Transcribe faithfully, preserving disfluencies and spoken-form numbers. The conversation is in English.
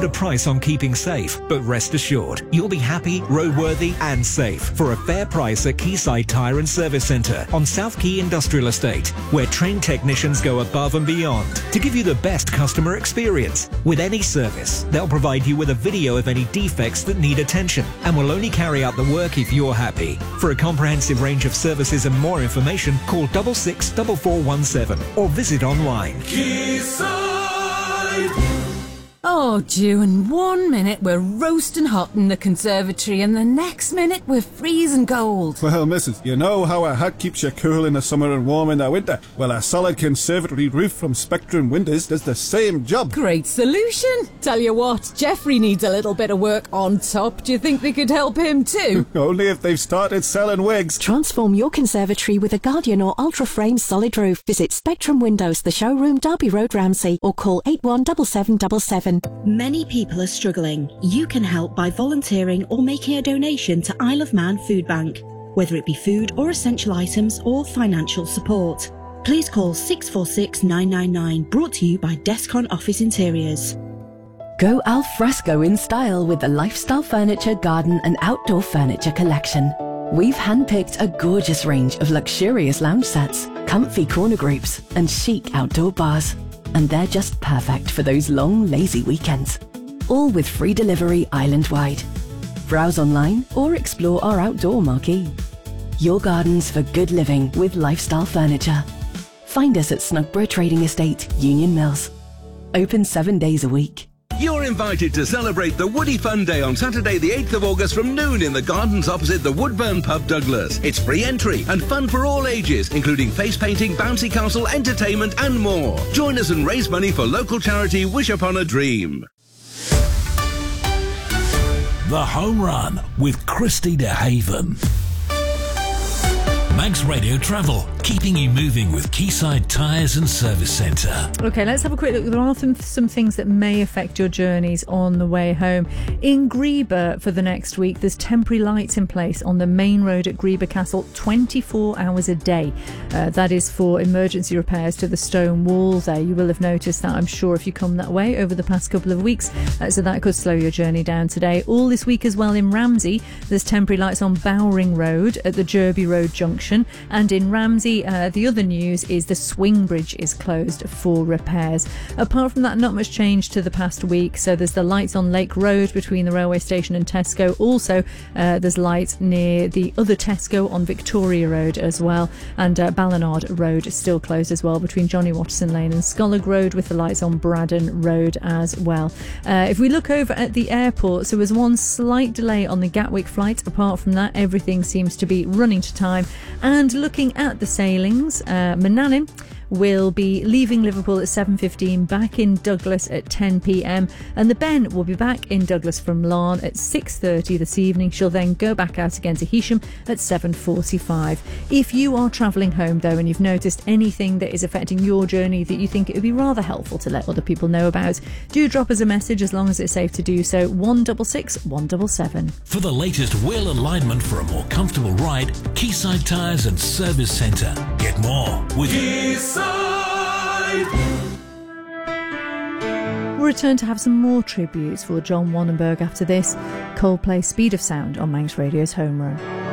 put a price on keeping safe, but rest assured, you'll be happy, roadworthy and safe for a fair price at Quayside Tyre and Service Centre on South Quay Industrial Estate, where trained technicians go above and beyond to give you the best customer experience. With any service, they'll provide you with a video of any defects that need attention and will only carry out the work if you're happy. For a comprehensive range of services and more information, call double six double four one seven or visit online. Quayside. Oh, June, one minute we're roasting hot in the conservatory and the next minute we're freezing cold. Well, missus, you know how a hat keeps you cool in the summer and warm in the winter? Well, a solid conservatory roof from Spectrum Windows does the same job. Great solution. Tell you what, Jeffrey needs a little bit of work on top. Do you think they could help him too? Only if they've started selling wigs. Transform your conservatory with a Guardian or Ultra Frame solid roof. Visit Spectrum Windows, the showroom, Derby Road, Ramsey, or call eight one seven seven seven seven. Many people are struggling. You can help by volunteering or making a donation to Isle of Man Food Bank, whether it be food or essential items or financial support. Please call six four six nine nine nine, brought to you by Descon Office Interiors. Go al fresco in style with the Lifestyle Furniture Garden and Outdoor Furniture collection. We've handpicked a gorgeous range of luxurious lounge sets, comfy corner groups and chic outdoor bars. And they're just perfect for those long, lazy weekends. All with free delivery island-wide. Browse online or explore our outdoor marquee. Your gardens for good living with Lifestyle Furniture. Find us at Snugborough Trading Estate, Union Mills. Open seven days a week. You're invited to celebrate the Woody Fun Day on Saturday the eighth of August from noon in the gardens opposite the Woodburn Pub, Douglas. It's free entry and fun for all ages, including face painting, bouncy castle, entertainment and more. Join us and raise money for local charity Wish Upon a Dream. The Home Run with Christy DeHaven. Manx Radio Travel, keeping you moving with Quayside Tyres and Service Centre. OK, let's have a quick look. There are some, some things that may affect your journeys on the way home. In Greeba for the next week, there's temporary lights in place on the main road at Greeba Castle twenty-four hours a day. Uh, that is for emergency repairs to the stone wall there. You will have noticed that, I'm sure, if you come that way over the past couple of weeks. Uh, so that could slow your journey down today. All this week as well in Ramsey, there's temporary lights on Bowring Road at the Derby Road Junction. And in Ramsey, uh, the other news is the swing bridge is closed for repairs. Apart from that, not much change to the past week. So there's the lights on Lake Road between the railway station and Tesco. Also, uh, there's lights near the other Tesco on Victoria Road as well. And uh, Ballinard Road is still closed as well between Johnny Watson Lane and Scollag Road, with the lights on Braddon Road as well. Uh, if we look over at the airport, so there was one slight delay on the Gatwick flight. Apart from that, everything seems to be running to time. And looking at the sailings, uh, Manannán will be leaving Liverpool at seven fifteen, back in Douglas at ten p m, and the Ben will be back in Douglas from Larne at six thirty this evening. She'll then go back out again to Heysham at seven forty-five. If you are travelling home though and you've noticed anything that is affecting your journey that you think it would be rather helpful to let other people know about, do drop us a message, as long as it's safe to do so. one six six, one seven seven. For the latest wheel alignment for a more comfortable ride, Quayside Tyres and Service Centre. Get more with Quayside. We'll return to have some more tributes for John Wannenberg after this. Coldplay, Speed of Sound on Manx Radio's Home Run.